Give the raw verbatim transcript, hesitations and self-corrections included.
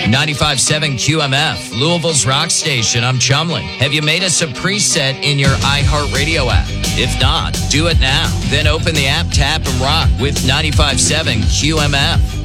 ninety-five point seven Q M F, Louisville's rock station. I'm Chumley. Have you made us a preset in your iHeartRadio app? If not, do it now. Then open the app, tap, and rock with ninety-five point seven Q M F.